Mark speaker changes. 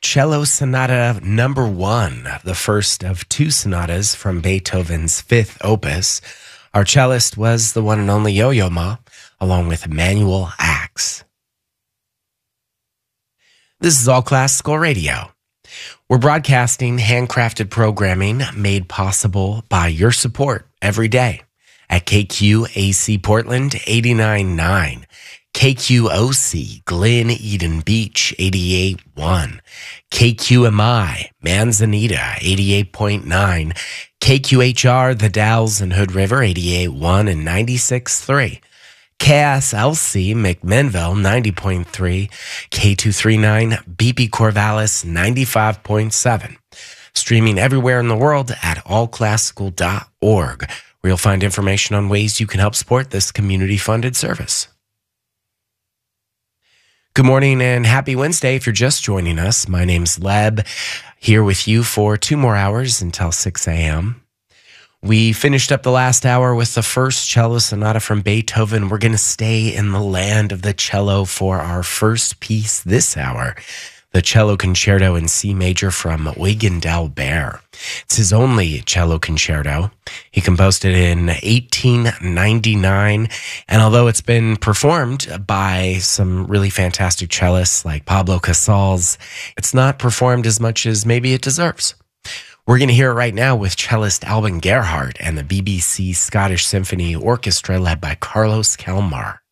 Speaker 1: Cello Sonata Number 1, the first of two sonatas from Beethoven's fifth opus. Our cellist was the one and only Yo-Yo Ma, along with Emanuel Ax. This is All Classical Radio. We're broadcasting handcrafted programming made possible by your support every day at KQAC Portland 89.9, KQOC Glen Eden Beach 88.1, KQMI Manzanita 88.9, KQHR The Dalles and Hood River 88.1 and 96.3, KSLC McMinnville 90.3, K239 BP Corvallis 95.7. Streaming everywhere in the world at allclassical.org, where you'll find information on ways you can help support this community-funded service. Good morning and happy Wednesday if you're just joining us. My name's Leb, here with you for 2 more hours until 6 a.m. We finished up the last hour with the first cello sonata from Beethoven. We're going to stay in the land of the cello for our first piece this hour, the Cello Concerto in C major from Eugen d'Albert. It's his only cello concerto. He composed it in 1899, and although it's been performed by some really fantastic cellists like Pablo Casals, it's not performed as much as maybe it deserves. We're going to hear it right now with cellist Alban Gerhardt and the BBC Scottish Symphony Orchestra led by Carlos Kalmar.